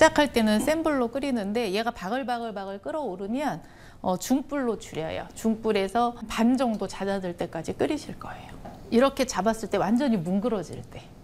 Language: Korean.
시작할 때는 센 불로 끓이는데 얘가 바글바글 끓어오르면 중불로 줄여요. 중불에서 반 정도 잦아들 때까지 끓이실 거예요. 이렇게 잡았을 때 완전히 뭉그러질 때.